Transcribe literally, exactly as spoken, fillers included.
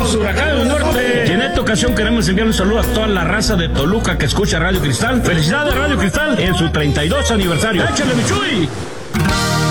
¡Vamos, Huracán del Norte! Y en esta ocasión queremos enviar un saludo a toda la raza de Toluca que escucha Radio Cristal. ¡Felicidades, Radio Cristal, en su treinta y dos aniversario! ¡Échale, mi Chuy!